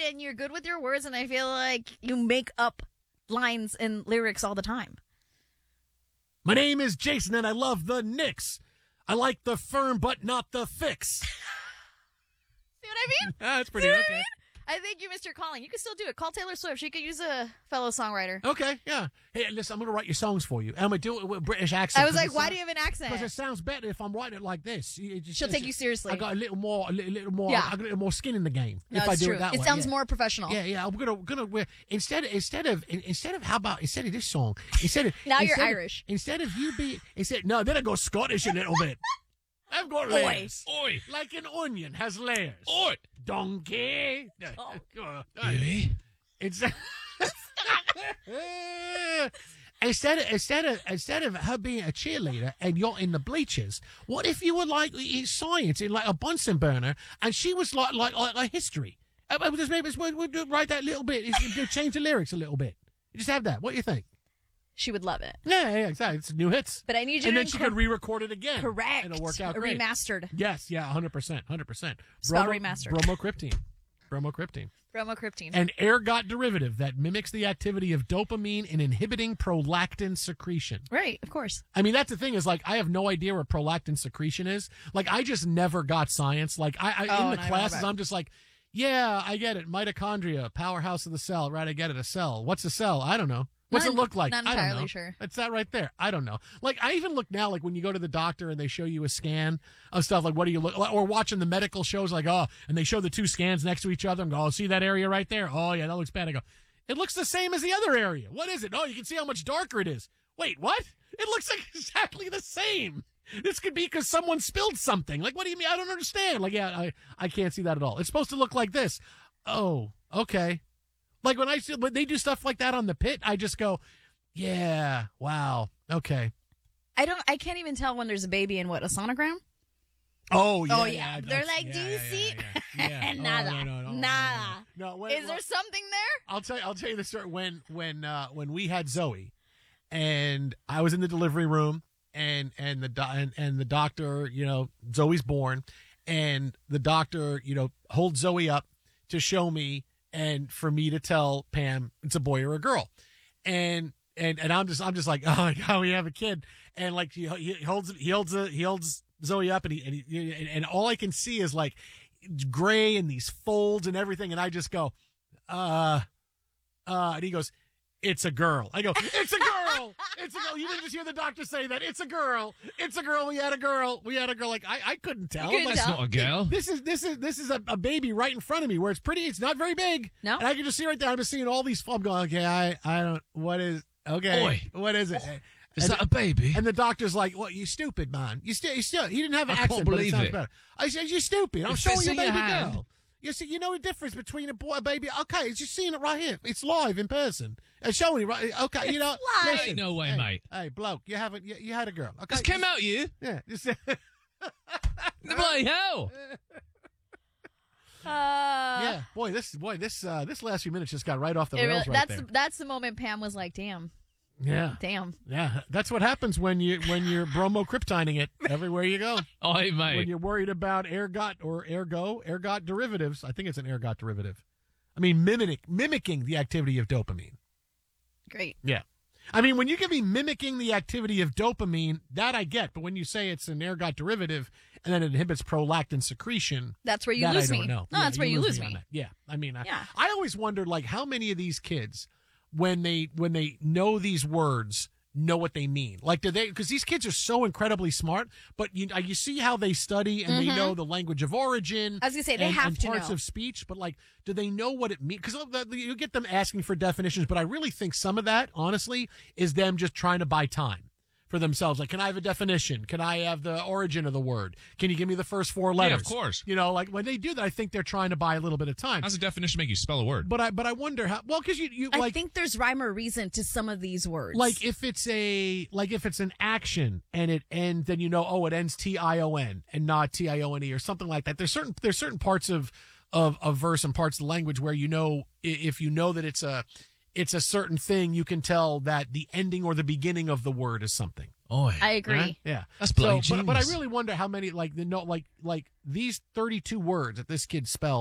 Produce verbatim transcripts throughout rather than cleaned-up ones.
and you're good with your words, and I feel like you make up lines and lyrics all the time. My name is Jason, and I love the Knicks. I like the firm, but not the fix. See what I mean? Ah, that's pretty See what okay. I mean? I think you missed your calling. You can still do it. Call Taylor Swift. She could use a fellow songwriter. Okay, yeah. Hey, listen, I'm going to write your songs for you. And I'm going to do it with a British accent. I was like, why do you have an accent? Because it sounds better if I'm writing it like this. It just, She'll take you seriously. I got a little more, a little, little more, Yeah. I got a little more skin in the game. No, if I it's do true. it that It way. sounds yeah. more professional. Yeah, yeah. I'm gonna, gonna wear instead, instead of, instead of, how about instead of this song? Instead of Now you're instead of- Irish. Instead of you be, instead no, then I go Scottish a little bit. I've got Oi. layers. Oi. Like an onion has layers. Oi. Donkey. Oh. Baby. It's instead of instead of instead of her being a cheerleader and you're in the bleachers, what if you were like in science in like a Bunsen burner and she was like like like, like history? Uh, uh, just maybe we'll, we'll do- write that little bit. It's- Change the lyrics a little bit. Just have that. What do you think? She would love it. Yeah, yeah, exactly. It's new hits. But I need you and to then she incorpor- could re-record it again. Correct. And it'll work out A great. Remastered. Yes, yeah, hundred percent, hundred percent. Spell remastered. Bromocryptine. Bromocryptine. Bromocryptine. An ergot derivative that mimics the activity of dopamine in inhibiting prolactin secretion. Right, of course. I mean, that's the thing is like, I have no idea what prolactin secretion is. Like, I just never got science. Like, I, I Oh, in the and I classes, remember. I'm just like, yeah, I get it. Mitochondria, powerhouse of the cell. Right, I get it. A cell. What's a cell? I don't know. What's Not- it look like? not I don't entirely know. sure. It's that right there. I don't know. Like, I even look now, like when you go to the doctor and they show you a scan of stuff, like what do you look, or watching the medical shows, like, oh, and they show the two scans next to each other and go, oh, see that area right there? Oh, yeah, that looks bad. I go, it looks the same as the other area. What is it? Oh, you can see how much darker it is. Wait, what? It looks like exactly the same. This could be because someone spilled something. Like, what do you mean? I don't understand. Like, yeah, I, I can't see that at all. It's supposed to look like this. Oh, okay. Like when I see, when they do stuff like that on the pit, I just go, yeah, wow, okay. I don't. I can't even tell when there's a baby in what, a sonogram? Oh yeah, Oh, yeah. They're that's- like, yeah, do you yeah, see? Yeah, yeah, yeah. Nada. Oh, no, no, no, no, Nada. No, no. Wait, Is there well, something there? I'll tell you. I'll tell you the story. When when uh, when we had Zoe, and I was in the delivery room, and and the do- and, and the doctor, you know, Zoe's born, and the doctor, you know, holds Zoe up to show me and for me to tell Pam it's a boy or a girl, and. And and I'm just I'm just like, oh my God, we have a kid, and like he, he holds he holds a, he holds Zoe up, and he and he, and, and all I can see is like gray and these folds and everything, and I just go, uh, uh, and he goes, it's a girl. I go, it's a girl, it's a girl. You didn't just hear the doctor say that. It's a girl. It's a girl. We had a girl. We had a girl. Like I I couldn't tell. You couldn't Like, That's not a girl. This is this is this is a, a baby right in front of me where it's pretty. It's not very big. No. And I can just see right there. I'm just seeing all these. I'm going, okay, I I don't. What is okay? Oi. What is it? Is And- that a baby? And the doctor's like, "Well, you stupid man. You still, you still. He didn't have an I accent, can't but it believe sounds it. better." I said, "You stupid. I'm It showing fits you a in your baby hand. girl. You see, you know the difference between a boy, a baby. Okay, it's just seeing it right here. It's live in person. It's showing you right. Okay, you know. live. listen, Ain't no way, hey, mate. Hey, bloke, you haven't. You, you had a girl. Okay, This came out you. Yeah. Just, Bloody hell. Uh, yeah. Boy, this boy this uh, this last few minutes just got right off the it rails really- right that's there. that's the moment Pam was like, "Damn, Yeah. damn." Yeah. That's what happens when you when you're bromocryptining it everywhere you go. Oi, When mate. you're worried about ergot or ergo, ergot derivatives. I think it's an ergot derivative. I mean, mimic, mimicking the activity of dopamine. Great. Yeah. I mean, when you give me mimicking the activity of dopamine, that I get. But when you say it's an ergot derivative and then it inhibits prolactin secretion, That's where you that lose I don't me. know. No, Yeah, that's where you lose on me. that. Yeah. I mean, I, Yeah. I always wondered, like, how many of these kids, when they when they know these words, know what they mean. Like, do they? Because these kids are so incredibly smart. But you uh, you see how they study and they know the language of origin. Mm-hmm. I was gonna say, they and, have and to parts know. of speech. But like, do they know what it means? Because you get them asking for definitions. But I really think some of that, honestly, is them just trying to buy time for themselves. Like, can I have a definition? Can I have the origin of the word? Can you give me the first four letters? of course. You know, like when they do that, I think they're trying to buy a little bit of time. How's the definition make you spell a word? But I, but I wonder how. Well, because you, you I like, think there's rhyme or reason to some of these words. like if it's a, like if it's an action and it ends, then you know, oh, it ends T I O N and not T I O N E or something like that. There's certain, there's certain parts of, of, of verse and parts of the language where you know, i- if you know that it's a, it's a certain thing, you can tell that the ending or the beginning of the word is something. Oi. I agree. Right? Yeah, That's bloody so, but, but I genius. really wonder how many like the no like like these thirty-two words that this kid spelled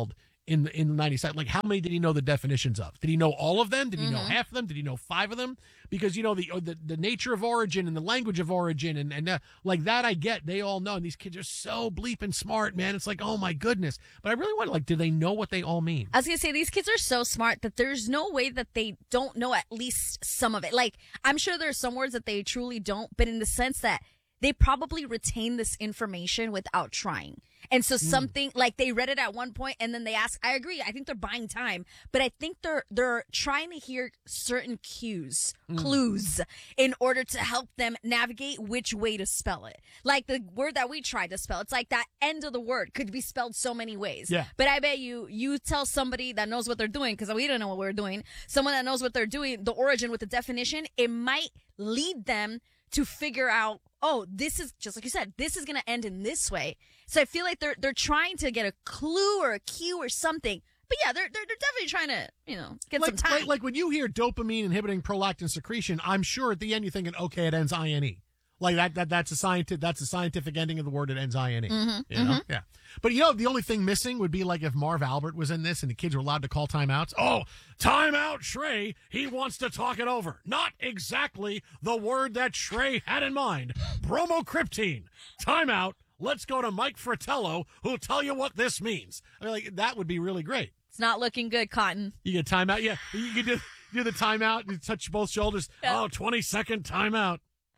in the, in the ninety seconds? Like, how many did he know the definitions of? Did he know all of them? Did he know Mm-hmm. half of them? Did he know five of them? Because, you know, the the, the nature of origin and the language of origin and, and uh, like that I get. They all know. And these kids are so bleeping smart, man. It's like, oh, my goodness. But I really wonder, like, do they know what they all mean? I was going to say, these kids are so smart that there's no way that they don't know at least some of it. Like, I'm sure there's some words that they truly don't, but in the sense that they probably retain this information without trying. And so something like they read it at one point and then they ask, I agree. I think they're buying time, but I think they're, they're trying to hear certain cues, clues in order to help them navigate which way to spell it. Like the word that we tried to spell, it's like that end of the word could be spelled so many ways. Yeah. But I bet you, you tell somebody that knows what they're doing, because we don't know what we're doing, someone that knows what they're doing, the origin with the definition, it might lead them to figure out, oh, this is, just like you said, this is going to end in this way. So I feel like they're they're trying to get a clue or a cue or something. But yeah, they're they're, they're definitely trying to, you know, get like, some time. Like, like when you hear dopamine inhibiting prolactin secretion, I'm sure at the end you're thinking, okay, it ends I N E. Like that, that that's a scientific that's a scientific ending of the word. It ends I N E. Mm-hmm, You know? Yeah. But you know, the only thing missing would be like if Marv Albert was in this and the kids were allowed to call timeouts. Oh, timeout, Shrey. He wants to talk it over. Not exactly the word that Shrey had in mind. Bromocriptine. Timeout. Let's go to Mike Fratello, who'll tell you what this means. I mean, like that would be really great. It's not looking good, Cotton. You get timeout. Yeah, you can do, do the timeout. You touch both shoulders. Yeah. Oh, twenty second timeout.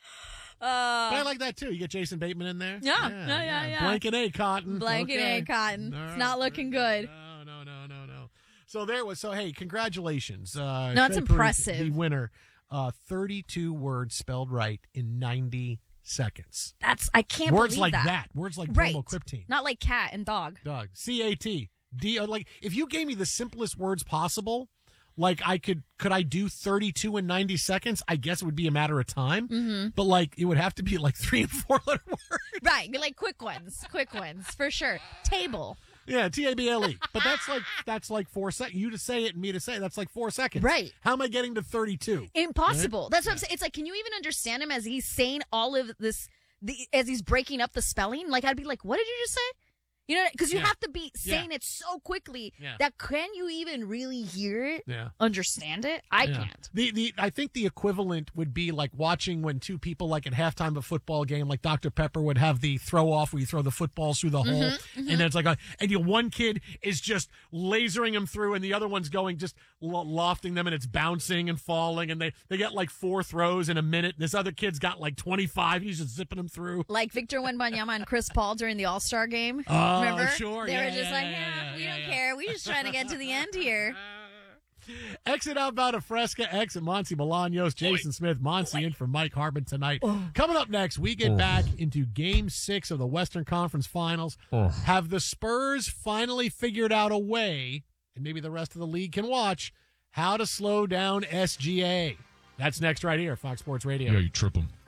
Uh, But I like that too. You get Jason Bateman in there. Yeah, yeah, yeah, yeah. Blanket A, Cotton. Blanket Okay. A, Cotton. All It's right. not looking good. No, no, no, no, no. So there was. So hey, congratulations. Uh, No, it's Trey Parikh, impressive. The winner. Uh, thirty-two words spelled right in ninety seconds. That's, I can't Words believe like that. that. Words like Right. bromocriptine. Not like cat and dog. Dog. C A T. D. Like if you gave me the simplest words possible. Like I could, could I do thirty-two in ninety seconds? I guess it would be a matter of time, Mm-hmm. but like it would have to be like three and four letter words. Right. Be like quick ones. Quick ones, for sure. Table. Yeah, T A B L E. But that's like, that's like four seconds. You to say it and me to say it, that's like four seconds. Right. How am I getting to thirty-two? Impossible. That's what I'm saying. It's like, can you even understand him as he's saying all of this, the, as he's breaking up the spelling? Like, I'd be like, what did you just say? You know, because you Yeah. have to be saying it so quickly Yeah. that can you even really hear it, Yeah. understand it? I Yeah. can't. The the I think the equivalent would be like watching when two people like at halftime of a football game, like Doctor Pepper would have the throw off where you throw the footballs through the hole, Mm-hmm, and then it's like, a, and you know, one kid is just lasering them through, and the other one's going just lo- lofting them, and it's bouncing and falling, and they they get like four throws in a minute. This other kid's got like twenty-five. He's just zipping them through. Like Victor Wembanyama and Chris Paul during the All-Star game. Oh, Remember? sure. They Yeah, were just yeah, like, yeah, yeah, yeah, we yeah, don't yeah. care. We're just trying to get to the end here. Exit outbound of Fresca, exit Monty Bolaños, Jason Smith, Monty in for Mike Harbin tonight. Coming up next, we get back into game six of the Western Conference Finals. Have the Spurs finally figured out a way, and maybe the rest of the league can watch, how to slow down S G A? That's next right here, Fox Sports Radio. Yeah, you trip them.